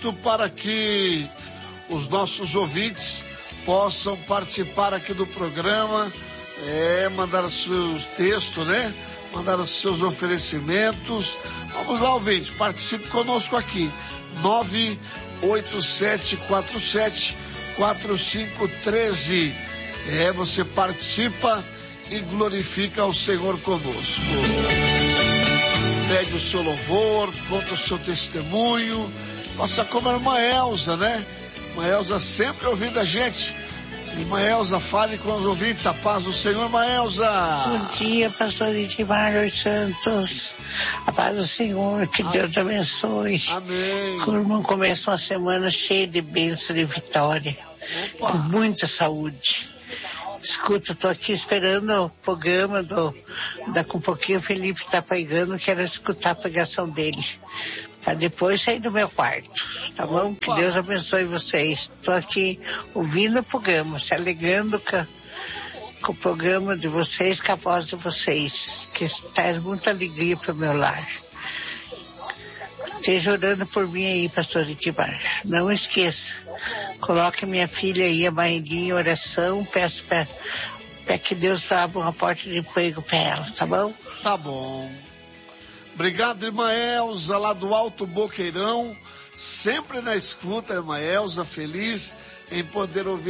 momento para que os nossos ouvintes possam participar aqui do programa, mandar seus textos, né? Mandar os seus oferecimentos. Vamos lá, ouvinte, participe conosco aqui. 987474513. Você participa e glorifica o Senhor conosco. Pede o seu louvor, conta o seu testemunho. Faça como a irmã Elza, né? Irmã Elza sempre ouvindo a gente. Irmã Elza, fale com os ouvintes. A paz do Senhor, irmã Elza. Bom dia, pastor Edmar dos Santos. A paz do Senhor, que Deus te abençoe. Amém. O irmão começa uma semana cheia de bênção e vitória. Opa. Com muita saúde. Escuta, estou aqui esperando o programa daqui um pouquinho o Felipe está pregando, quero escutar a pregação dele, para depois sair do meu quarto, tá bom? Que Deus abençoe vocês. Estou aqui ouvindo o programa, se alegrando com o programa de vocês, com a voz de vocês, que traz muita alegria para o meu lar. Esteja orando por mim aí, pastor Edmar. Não esqueça, coloque minha filha aí, a Maílinha, em oração, peço para que Deus abra uma porta de emprego para ela, tá bom? Tá bom. Obrigado, irmã Elza, lá do Alto Boqueirão, sempre na escuta, irmã Elza, feliz em poder ouvir